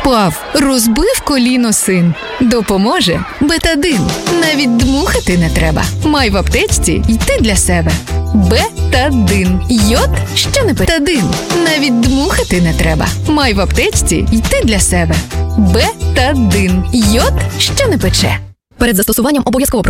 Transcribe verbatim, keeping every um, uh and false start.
Впав, розбив коліно син. Допоможе Бетадин. Навіть дмухати не треба. Май в аптечці й ти для себе. Бетадин. Йод, що не Бетадин. Навіть дмухати не треба. Май в аптечці й ти для себе. Бетадин. Йод, що не пече. Перед застосуванням обов'язково